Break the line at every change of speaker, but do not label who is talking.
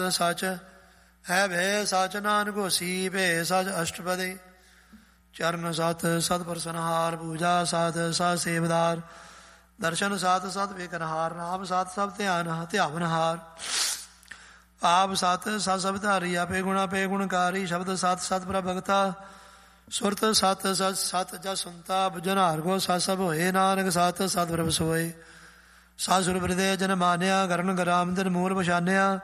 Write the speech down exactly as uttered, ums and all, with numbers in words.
ਸਚ ਹੈ ਭੈ ਸਚ ਨਾਨਕ ਹੋਸੀ ਭੈ ਸਚ ਅਸ਼ਟਪਦੇ ਚਰਨ ਸਤ ਸਤ ਪ੍ਰਸਨਹਾਰ ਪੂਜਾ ਸਤ ਸਤ ਸੇਵਦਾਰ ਦਰਸ਼ਨ ਸਤ ਸਤ ਵੇਖਨਹਾਰ ਨਾਮ ਸਤ ਸਭ ਧਿਆਨ ਧਿਆਵਨਹਾਰ ਆਪ ਸਤ ਸਤ ਸਭ ਧਾਰੀ ਆਪੇ ਗੁਣਾ ਪੇ ਗੁਣਕਾਰੀ ਸ਼ਬਦ ਸਤ ਸਤ ਪ੍ਰਭਗਤਾ ਸੁਰਤ ਸਤ ਸਤ ਸਤ ਜਸ ਸੁਨਤਾ ਬੁਝਨਹਾਰ ਕੋ ਸਤ ਸਭ ਹੋਏ ਨਾਨਕ ਸਤ ਸਤ ਪ੍ਰਭ ਸੋਏ ਸਤ ਸੁਰ ਬਿਰਦੇ ਜਨ ਮਾਨਿਆ ਗਰਨ ਗਰਾਮ ਦਿਨ ਮੂਲ ਪਛਾਨਿਆ